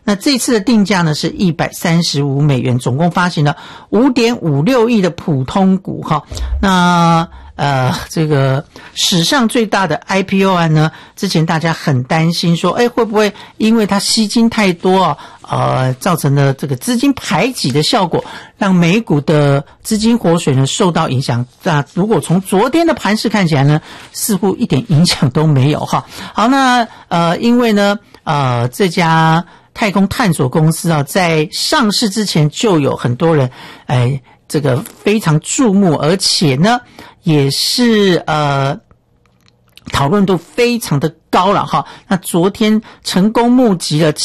那这次的定价呢是135美元，总共发行了 5.56 亿的普通股哈。那这个史上最大的 IPO 案呢，之前大家很担心说，会不会因为它吸金太多造成了这个资金排挤的效果，让美股的资金活水呢受到影响。那如果从昨天的盘势看起来呢，似乎一点影响都没有哈。好，那因为呢这家太空探索公司在上市之前就有很多人这个非常注目，而且呢也是讨论度非常的高了哈。那昨天成功募集了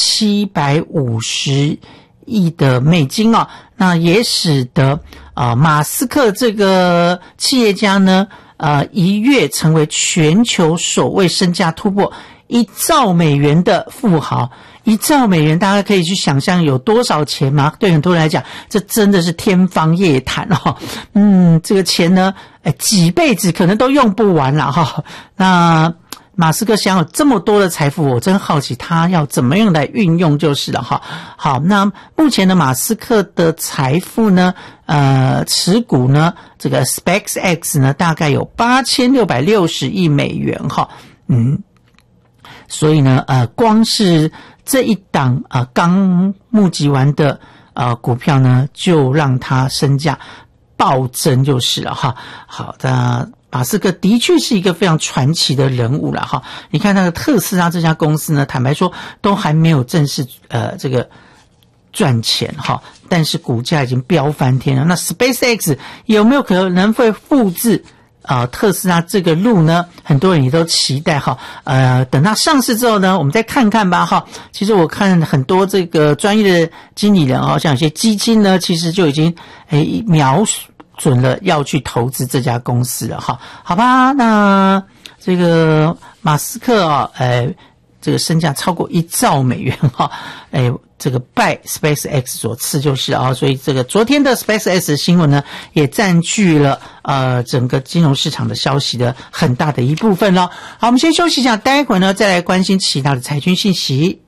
750亿的美金那也使得马斯克这个企业家呢一跃成为全球首位身价突破1兆美元的富豪。1兆美元，大家可以去想象有多少钱吗？对很多人来讲，这真的是天方夜谭这个钱呢，几辈子可能都用不完了哈。那马斯克享有这么多的财富，我真好奇他要怎么样来运用就是了哈。好，那目前的马斯克的财富呢，持股呢，这个 SpaceX 呢，大概有8660亿美元哈。所以呢，光是这一档刚募集完的股票呢，就让它身价暴增就是了哈。好的，马斯克的确是一个非常传奇的人物了哈。你看那个特斯拉这家公司呢，坦白说都还没有正式这个赚钱哈，但是股价已经飙翻天了。那 SpaceX 有没有可能会复制特斯拉这个路呢？很多人也都期待哈。等它上市之后呢，我们再看看吧哈。其实我看很多这个专业的经理人像有些基金呢，其实就已经瞄准了要去投资这家公司了哈。好吧，那这个马斯克这个身价超过1兆美元哈，这个拜 SpaceX 所赐就是所以这个昨天的 SpaceX 的新闻呢，也占据了整个金融市场的消息的很大的一部分咯。好，我们先休息一下，待会呢再来关心其他的财经信息。